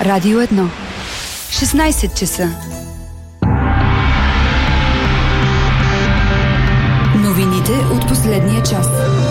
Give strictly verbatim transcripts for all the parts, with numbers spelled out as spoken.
Радио едно. шестнайсет часа. Новините от последния час.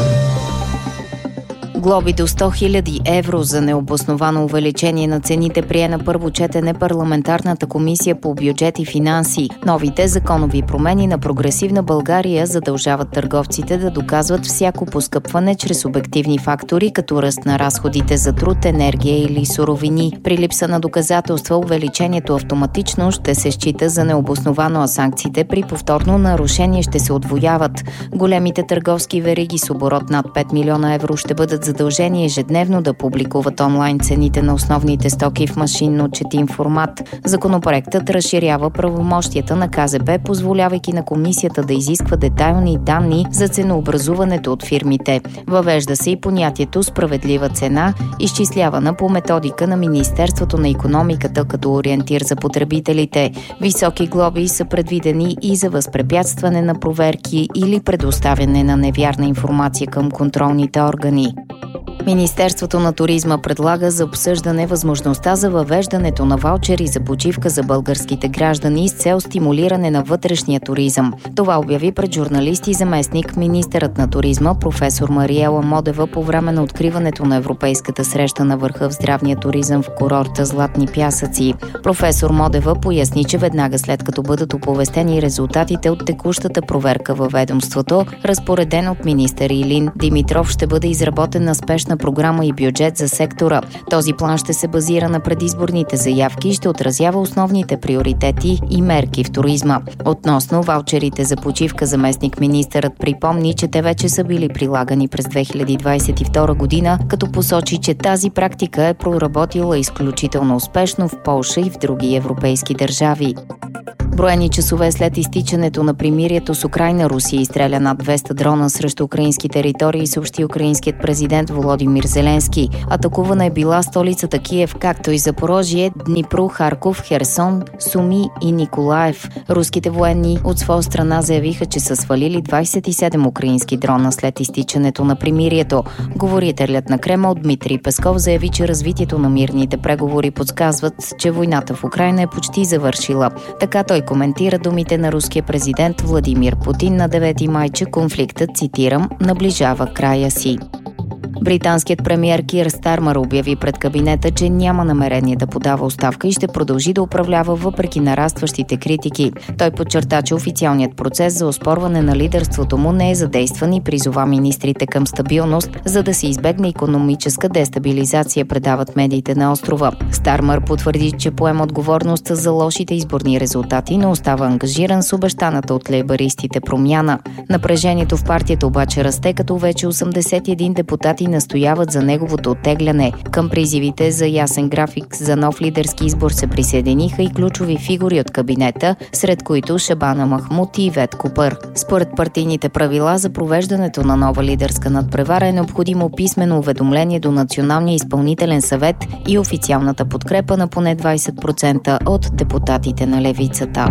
Глоби до сто хиляди евро за необосновано увеличение на цените прие на първо четене парламентарната комисия по бюджет и финанси. Новите законови промени на прогресивна България задължават търговците да доказват всяко поскъпване чрез обективни фактори, като ръст на разходите за труд, енергия или суровини. При липса на доказателства увеличението автоматично ще се счита за необосновано, а санкциите при повторно нарушение ще се удвояват. Големите търговски вериги с оборот над пет милиона евро ще бъдат задължени ежедневно да публикуват онлайн цените на основните стоки в машинно четим формат. Законопроектът разширява правомощията на К З Б, позволявайки на комисията да изисква детайлни данни за ценообразуването от фирмите. Въвежда се и понятието справедлива цена, изчислявана по методика на Министерството на икономиката като ориентир за потребителите. Високи глоби са предвидени и за възпрепятстване на проверки или предоставяне на невярна информация към контролните органи. Министерството на туризма предлага за обсъждане възможността за въвеждането на ваучери за почивка за българските граждани с цел стимулиране на вътрешния туризъм. Това обяви пред журналисти заместник министърът на туризма професор Мариела Модева по време на откриването на Европейската среща на върха в здравния туризъм в курорта Златни пясъци. Професор Модева поясни, че веднага след като бъдат оповестени резултатите от текущата проверка във ведомството, разпореден от министър Илин Димитров, ще бъде изработена спешна програма и бюджет за сектора. Този план ще се базира на предизборните заявки и ще отразява основните приоритети и мерки в туризма. Относно ваучерите за почивка, заместник министърът припомни, че те вече са били прилагани през две хиляди двадесет и втора година, като посочи, че тази практика е проработила изключително успешно в Полша и в други европейски държави. Броени часове след изтичането на примирието с Украйна, Русия изстреля над двеста дрона срещу украински територии, съобщи украинският президент Володимир Зеленски. Атакувана е била столицата Киев, както и Запорожие, Днипро, Харков, Херсон, Суми и Николаев. Руските военни от своя страна заявиха, че са свалили двадесет и седем украински дрона след изтичането на примирието. Говорителят на Кремъл Дмитрий Песков заяви, че развитието на мирните преговори подсказват, че войната в Украйна е почти завършила. Така той коментира думите на руския президент Владимир Путин на девети май, че конфликтът, цитирам, наближава края си. Британският премиер Кир Стармър обяви пред кабинета, че няма намерение да подава оставка и ще продължи да управлява въпреки нарастващите критики. Той подчерта, че официалният процес за оспорване на лидерството му не е задействан и призова министрите към стабилност, за да се избегне икономическа дестабилизация, предават медиите на острова. Стармър потвърди, че поема отговорност за лошите изборни резултати, но остава ангажиран с обещаната от лейбаристите промяна. Напрежението в партията обаче расте, като вече осемдесет и един депутати настояват за неговото оттегляне. Към призивите за ясен график за нов лидерски избор се присъединиха и ключови фигури от кабинета, сред които Шабана Махмуд и Ивет Купър. Според партийните правила за провеждането на нова лидерска надпревара е необходимо писмено уведомление до Националния изпълнителен съвет и официалната подкрепа на поне двадесет процента от депутатите на левицата.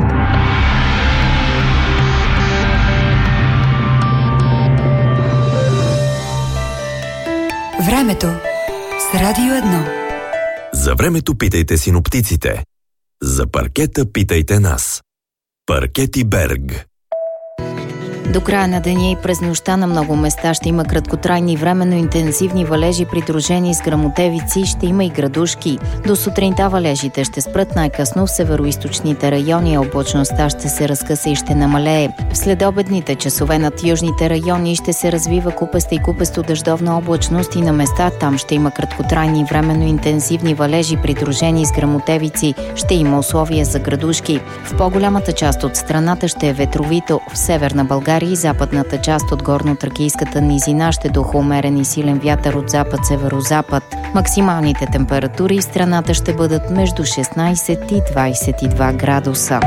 Времето с Радио едно. За времето питайте синоптиците. За паркета питайте нас. Паркети Берг. До края на деня и през нощта на много места ще има краткотрайни временно интензивни валежи, придружени с гръмотевици, ще има и градушки. До сутринта валежите ще спрат най-късно в североизточните райони, а облачността ще се разкъса и ще намалее. В следобедните часове над южните райони ще се развива купеста и купесто дъждовна облачност и на места там ще има краткотрайни временно интензивни валежи, придружени с гръмотевици. Ще има условия за градушки. В по-голямата част от страната ще е ветровито. В северна България и западната част от горно-тракийската низина ще духа умерен и силен вятър от запад-северозапад. Максималните температури в страната ще бъдат между шестнадесет и двадесет и два градуса.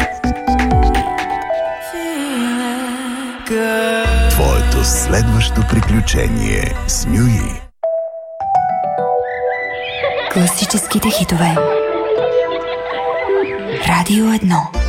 Твоето следващо приключение с Нюи. Класическите хитове. Радио едно.